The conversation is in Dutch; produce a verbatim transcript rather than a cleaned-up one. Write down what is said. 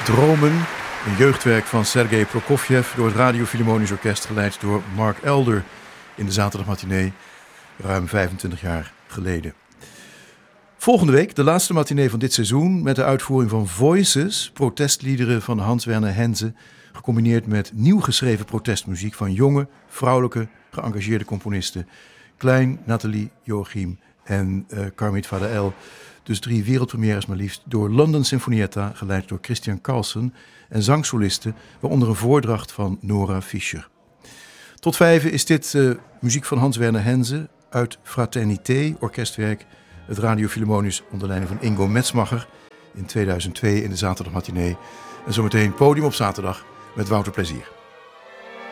Dromen, een jeugdwerk van Sergei Prokofjev door het Radio Philharmonisch Orkest, geleid door Mark Elder in de zaterdagmatinee ruim vijfentwintig jaar geleden. Volgende week de laatste matinee van dit seizoen met de uitvoering van Voices, protestliederen van Hans Werner Henze, gecombineerd met nieuw geschreven protestmuziek van jonge, vrouwelijke, geëngageerde componisten Klein, Nathalie, Joachim en uh, Carmit Vadael. Dus drie wereldpremières maar liefst door London Sinfonietta, geleid door Christian Carlsen en zangsolisten, waaronder een voordracht van Nora Fischer. Tot vijven is dit uh, muziek van Hans Werner Henze uit Fraternité, orkestwerk, het Radio Philharmonisch onder leiding van Ingo Metzmacher in tweeduizend twee in de zaterdagmatinee. En zometeen podium op zaterdag met Wouter Plezier.